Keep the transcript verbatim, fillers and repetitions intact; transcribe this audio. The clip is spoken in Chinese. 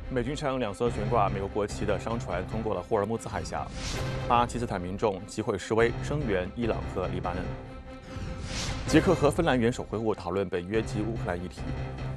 美军乘两艘悬挂美国国旗的商船通过了霍尔木兹海峡。巴基斯坦民众集会示威，声援伊朗和黎巴嫩。捷克和芬兰元首会晤讨论北约及乌克兰议题。